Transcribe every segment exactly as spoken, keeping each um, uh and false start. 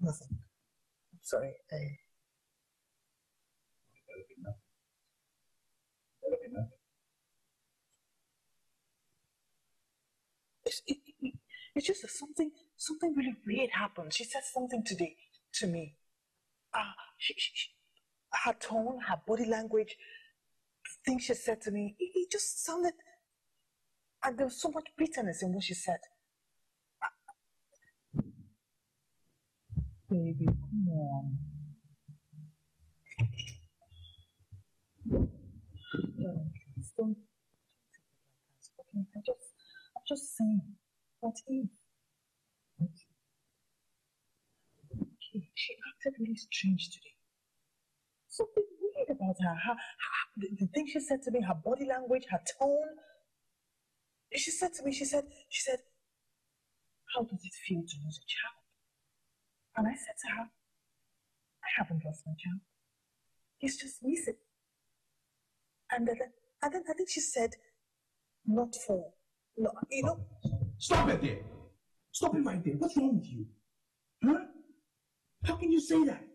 Nothing. I'm sorry. I... That'll be nothing. That'll be nothing. It's, it, it, it's just that something, something really weird happened. She said something today to me. Uh, she, she, she, her tone, her body language, the things she said to me, it, it just sounded, and there was so much bitterness in what she said. Baby, come on. No, don't, okay, I just, I'm just saying, what if? Okay, she acted really strange today. Something weird about her. her, her the, the thing she said to me, her body language, her tone. She said to me, she said, she said, how does it feel to lose a child? And I said to her, I haven't lost my child. He's just missing. And then, and then I think she said, not for, no, you know. Stop it there. Stop it right there. What's wrong with you? Huh? How can you say that?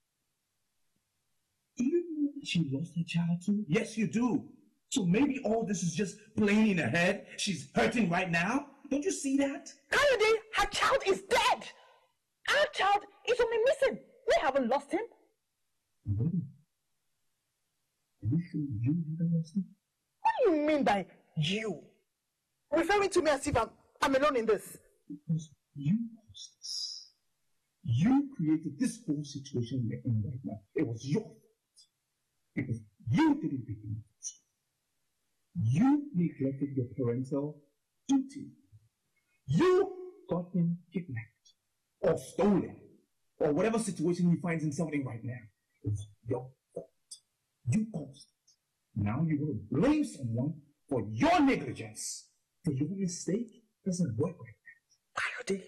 Do you know that she lost her child too? Yes, you do. So maybe all this is just playing in her head. She's hurting right now. Don't you see that? Kayode, her child is dead. Our child is only missing. We haven't lost him. Really? Are you sure you haven't lost him? What do you mean by you? Referring to me as if I'm, I'm alone in this. Because you caused this. You created this whole situation we're in right now. It was your fault. Because you didn't pick him up. You neglected your parental duty. You got him kidnapped. Or stolen. Or whatever situation he finds himself in right now. It's your fault. You caused it. Now you want to blame someone for your negligence. For your mistake doesn't work like Kayode.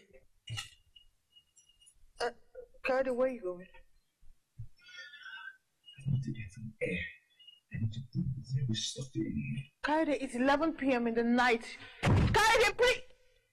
Uh, Kayode, where are you going? I need to get some air. I need to breathe this heavy stuff in here. Kayode, it's eleven p m in the night. Kayode, please!